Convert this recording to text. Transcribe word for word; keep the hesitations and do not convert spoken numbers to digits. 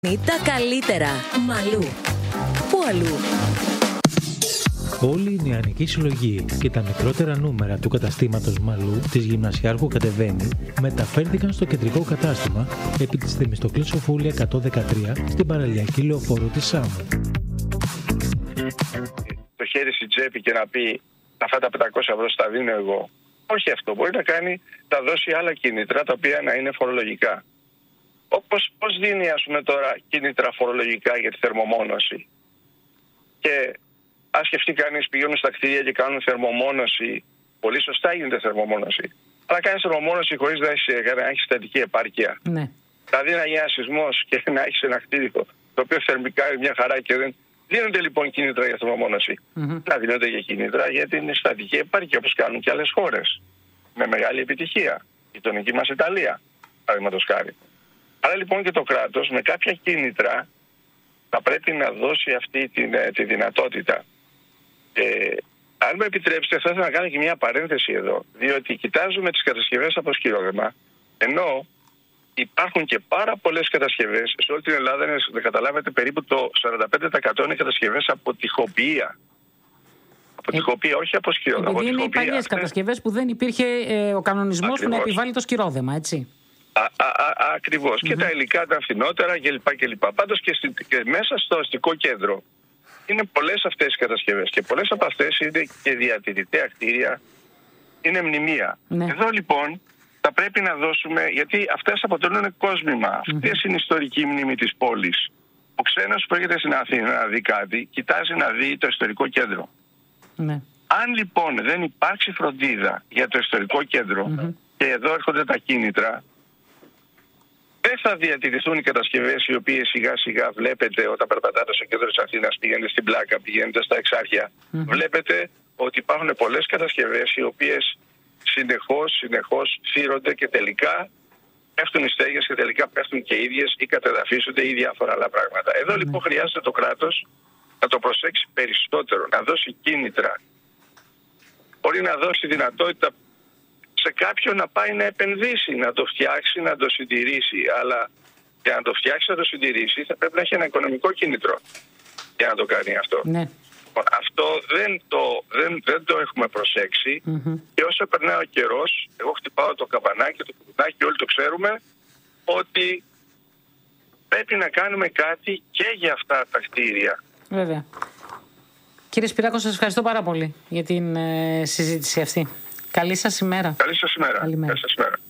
Τα καλύτερα. Μαλού. Πού αλλού? Όλη η νεανική συλλογή και τα μικρότερα νούμερα του καταστήματος Μαλού της Γυμνασιάρχου Κατεβαίνει μεταφέρθηκαν στο κεντρικό κατάστημα επί της Θεμιστοκλής Σοφούλη εκατόν δεκατρία στην παραλιακή λεωφόρο της Σάμου. Το χέρι στην τσέπη και να πει αυτά τα πεντακόσια ευρώ στα δίνω εγώ. Όχι αυτό. Μπορεί να κάνει, να δώσει άλλα κίνητρα τα οποία να είναι φορολογικά. Όπως πώς δίνει ας πούμε τώρα κίνητρα φορολογικά για τη θερμομόνωση. Και αν σκεφτεί κανείς, πηγαίνουν στα κτίρια και κάνουν θερμομόνωση, πολύ σωστά γίνεται θερμομόνωση. Αλλά κάνει θερμομόνωση χωρίς να έχει στατική επάρκεια. Ναι. Δηλαδή να γίνει ένα σεισμός και να έχει ένα κτίριο το οποίο θερμικά είναι μια χαρά και δεν. Δίνονται λοιπόν κίνητρα για θερμομόνωση. Mm-hmm. Να δίνονται και κίνητρα για την στατική επάρκεια όπως κάνουν και άλλες χώρες. Με μεγάλη επιτυχία. Η γειτονική μας Ιταλία, παραδείγματος χάρη. Άρα λοιπόν και το κράτος με κάποια κίνητρα θα πρέπει να δώσει αυτή τη, τη δυνατότητα. Ε, αν με επιτρέψετε, θα ήθελα να κάνω και μια παρένθεση εδώ. Διότι κοιτάζουμε τις κατασκευές από σκυρόδεμα, ενώ υπάρχουν και πάρα πολλές κατασκευές σε όλη την Ελλάδα. Να καταλάβετε, περίπου το σαράντα πέντε τοις εκατό είναι κατασκευές από τοιχοποιία. Από τοιχοποιία, όχι από σκυρόδεμα. Επειδή είναι οι παλιές κατασκευές που δεν υπήρχε ε, ο κανονισμός που να επιβάλλει το σκυρόδεμα, έτσι. Α, α, α, ακριβώς. Mm-hmm. Και τα υλικά ήταν φθηνότερα κλπ. κλπ. Πάντως και, στη, και μέσα στο αστικό κέντρο είναι πολλές αυτές οι κατασκευές και πολλές από αυτές είναι και διατηρητέα κτίρια, είναι μνημεία. Ναι. Εδώ λοιπόν θα πρέπει να δώσουμε, γιατί αυτές αποτελούν κόσμημα. Mm-hmm. Αυτές είναι η ιστορική μνήμη της πόλης. Ο ξένος που έρχεται στην Αθήνα να δει κάτι, κοιτάζει να δει το ιστορικό κέντρο. Ναι. Αν λοιπόν δεν υπάρξει φροντίδα για το ιστορικό κέντρο, mm-hmm. και εδώ έρχονται τα κίνητρα, δεν θα διατηρηθούν οι κατασκευές οι οποίες σιγά σιγά βλέπετε όταν περπατάτε στο κέντρο της Αθήνας, πηγαίνετε στην Πλάκα, πηγαίνετε στα Εξάρχεια. Mm-hmm. Βλέπετε ότι υπάρχουν πολλές κατασκευές οι οποίες συνεχώς, συνεχώς θύρονται και τελικά πέφτουν οι στέγες και τελικά πέφτουν και οι ίδιες ή κατεδαφίζονται ή διάφορα άλλα πράγματα. Εδώ mm-hmm. λοιπόν χρειάζεται το κράτος να το προσέξει περισσότερο, να δώσει κίνητρα. Μπορεί να δώσει δυνατότητα σε κάποιον να πάει να επενδύσει, να το φτιάξει, να το συντηρήσει. Αλλά για να το φτιάξει, να το συντηρήσει, θα πρέπει να έχει ένα οικονομικό κίνητρο για να το κάνει αυτό. Ναι. Αυτό δεν το, δεν, δεν το έχουμε προσέξει. Mm-hmm. Και όσο περνάει ο καιρός, εγώ χτυπάω το καμπανάκι, το κουμπάκι, όλοι το ξέρουμε, ότι πρέπει να κάνουμε κάτι και για αυτά τα κτίρια. Βέβαια. Κύριε Σπυράκο, σας ευχαριστώ πάρα πολύ για την ε, συζήτηση αυτή. Καλή σας ημέρα. Καλή σας ημέρα. Καλή σας ημέρα.